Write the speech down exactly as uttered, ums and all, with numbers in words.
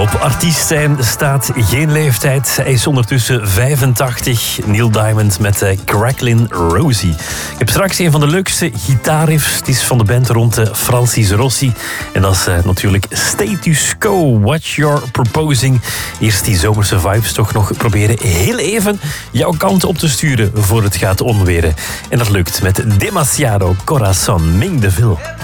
Op artiest zijn staat geen leeftijd. Hij is ondertussen vijfentachtig. Neil Diamond met uh, Cracklin' Rosie. Ik heb straks een van de leukste gitaarriffs. Het is van de band rond uh, Francis Rossi. En dat is uh, natuurlijk Status Quo. What You're Proposing. Eerst die zomerse vibes toch nog proberen heel even jouw kant op te sturen voor het gaat onweren. En dat lukt met Demasiado Corazon Ming de Ville.